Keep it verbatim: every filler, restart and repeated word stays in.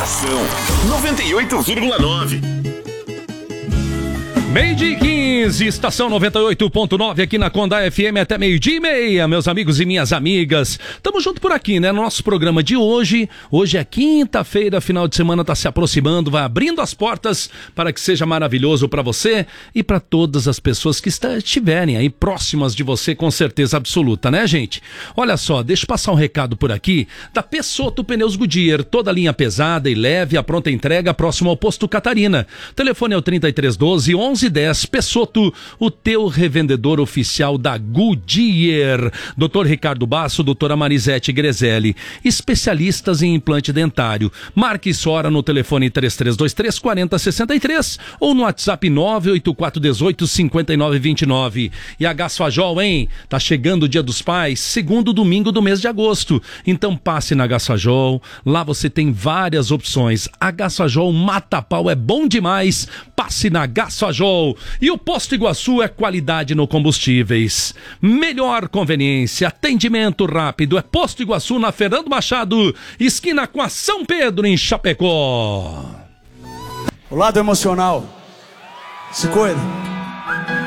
Estação noventa e oito vírgula nove. Meio-dia e quinze, estação noventa e oito ponto nove aqui na Conda F M até meio-dia e meia, meus amigos e minhas amigas. Tamo junto por aqui, né? No nosso programa de hoje. Hoje é quinta-feira, final de semana tá se aproximando, vai abrindo as portas para que seja maravilhoso para você e para todas as pessoas que está, estiverem aí próximas de você, com certeza absoluta, né, gente? Olha só, deixa eu passar um recado por aqui da Pessotto Pneus Goodyear, toda linha pesada e leve, a pronta entrega próximo ao Posto Catarina. O telefone é o trinta e três doze, onze dez. Pessotto, o teu revendedor oficial da Goodyear. doutor Ricardo Basso, doutora Marisete Grezelli, especialistas em implante dentário. Marque sua hora no telefone três três dois três, quatro zero seis três ou no WhatsApp nove oito quatro um oito, cinco nove dois nove. E a Gasfajol, hein? Tá chegando o Dia dos Pais, segundo domingo do mês de agosto. Então passe na Gasfajol, lá você tem várias opções. A Gasfajol mata pau, é bom demais. Passe na Gasfajol. E o Posto Iguaçu é qualidade no combustíveis. Melhor conveniência, atendimento rápido. É Posto Iguaçu na Fernando Machado, esquina com a São Pedro, em Chapecó. O lado emocional. Se cuida.